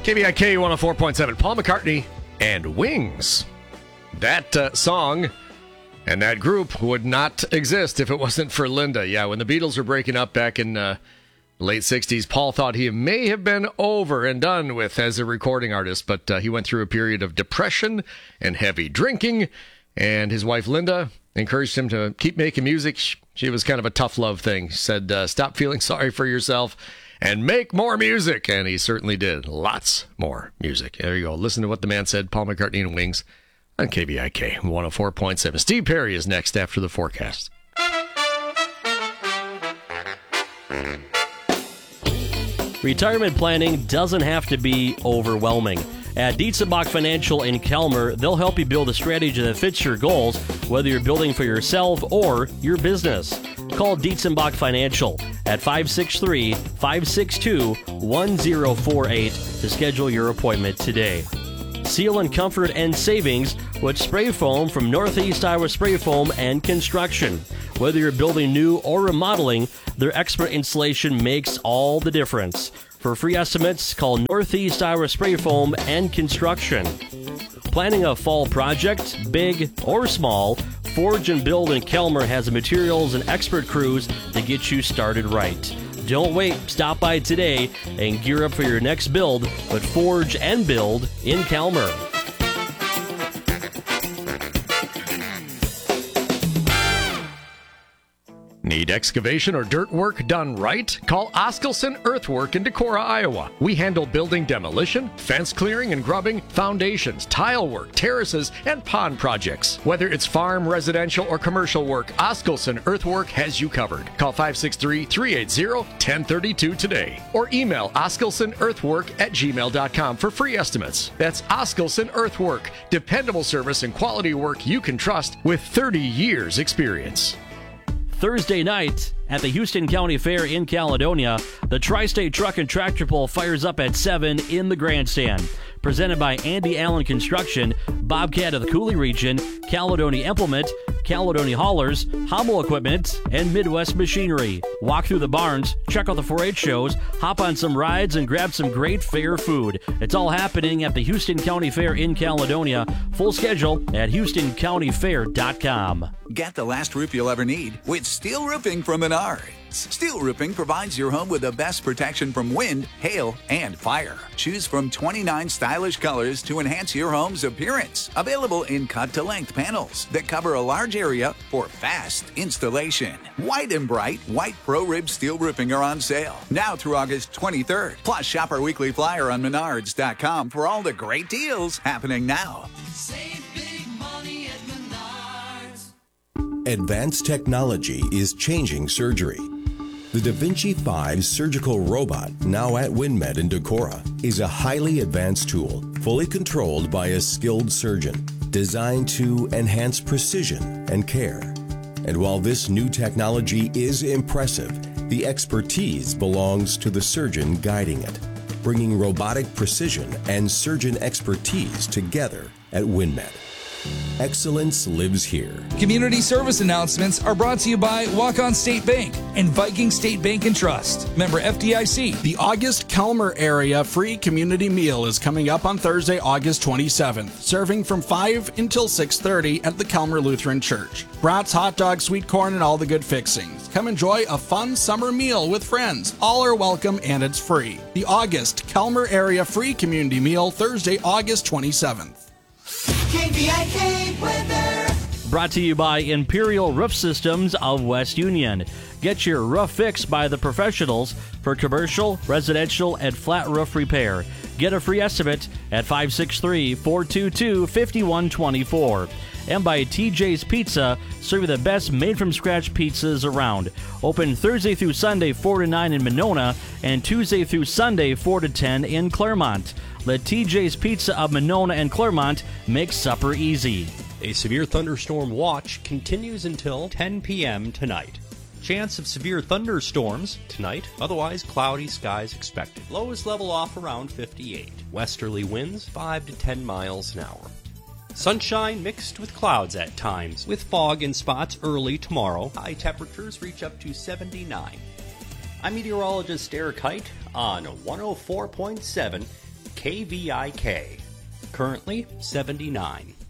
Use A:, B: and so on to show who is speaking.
A: KVIK 104.7, Paul McCartney and Wings. That song and that group would not exist if it wasn't for Linda. Yeah, when the Beatles were breaking up back in late 60s, Paul thought he may have been over and done with as a recording artist, but he went through a period of depression and heavy drinking, and his wife Linda encouraged him to keep making music. She was kind of a tough love thing. She said, stop feeling sorry for yourself and make more music. And he certainly did. Lots more music. There you go. Listen to what the man said, Paul McCartney and Wings on KVIK 104.7. Steve Perry is next after the forecast.
B: Retirement planning doesn't have to be overwhelming. At Dietzenbach Financial in Calmer, they'll help you build a strategy that fits your goals, whether you're building for yourself or your business. Call Dietzenbach Financial at 563-562-1048 to schedule your appointment today. Seal in comfort and savings with spray foam from Northeast Iowa Spray Foam and Construction. Whether you're building new or remodeling, their expert installation makes all the difference. For free estimates, call Northeast Iowa Spray Foam and Construction. Planning a fall project, big or small, Forge and Build in Calmer has the materials and expert crews to get you started right. Don't wait. Stop by today and gear up for your next build with Forge and Build in Calmer.
A: Need excavation or dirt work done right? Call Oskelson Earthwork in Decorah, Iowa. We handle building demolition, fence clearing and grubbing, foundations, tile work, terraces, and pond projects. Whether it's farm, residential, or commercial work, Oskelson Earthwork has you covered. Call 563-380-1032 today or email oskelsonearthwork@gmail.com for free estimates. That's Oskelson Earthwork, dependable service and quality work you can trust with 30 years experience.
B: Thursday night at the Houston County Fair in Caledonia, the Tri-State Truck and Tractor Pull fires up at 7 in the grandstand. Presented by Andy Allen Construction, Bobcat of the Coulee region, Caledonia Implement, Caledonia Haulers, Hummel Equipment, and Midwest Machinery. Walk through the barns, check out the 4-H shows, hop on some rides, and grab some great fair food. It's all happening at the Houston County Fair in Caledonia. Full schedule at HoustonCountyFair.com.
C: Get the last roof you'll ever need with steel roofing from Menards. Steel roofing provides your home with the best protection from wind, hail, and fire. Choose from 29 stylish colors to enhance your home's appearance. Available in cut-to-length panels that cover a large area for fast installation. White and bright white Pro-Rib steel roofing are on sale now through August 23rd. Plus, shop our weekly flyer on Menards.com for all the great deals happening now.
D: Save big money at Menards.
E: Advanced technology is changing surgery. The Da Vinci 5 surgical robot, now at WinMed in Decorah, is a highly advanced tool, fully controlled by a skilled surgeon, designed to enhance precision and care. And while this new technology is impressive, the expertise belongs to the surgeon guiding it, bringing robotic precision and surgeon expertise together at WinMed. Excellence lives here.
F: Community service announcements are brought to you by Walk-On State Bank and Viking State Bank and Trust. Member FDIC.
G: The August Calmer area free community meal is coming up on Thursday, August 27th, serving from 5 until 6:30 at the Calmer Lutheran Church. Brats, hot dogs, sweet corn, and all the good fixings. Come enjoy a fun summer meal with friends. All are welcome and it's free. The August Calmer area free community meal, Thursday, August 27th.
D: KVIK weather.
B: Brought to you by Imperial Roof Systems of West Union. Get your roof fixed by the professionals for commercial, residential, and flat roof repair. Get a free estimate at 563-422-5124. And by TJ's Pizza, serving the best made-from-scratch pizzas around. Open Thursday through Sunday 4 to 9 in Monona and Tuesday through Sunday 4 to 10 in Claremont. Let TJ's Pizza of Monona and Claremont make supper easy.
H: A severe thunderstorm watch continues until 10 p.m. tonight. Chance of severe thunderstorms tonight, otherwise cloudy skies expected. Lows level off around 58. Westerly winds 5 to 10 miles an hour. Sunshine mixed with clouds at times, with fog in spots early tomorrow. High temperatures reach up to 79. I'm meteorologist Eric Height on 104.7 KVIK. Currently 79.